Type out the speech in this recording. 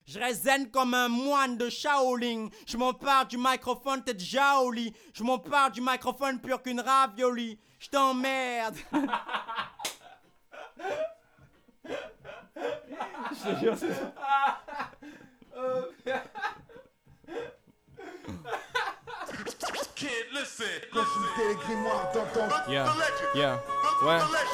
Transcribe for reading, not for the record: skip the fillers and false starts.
Je reste zen comme un moine de Shaolin. Je m'empare du microphone, t'es déjà au lit. Je m'empare du microphone pur qu'une ravioli. Je t'emmerde. Je te jure, c'est ça. Kid, listen. Consultez les grimoires d'antan. Yeah, yeah, ouais.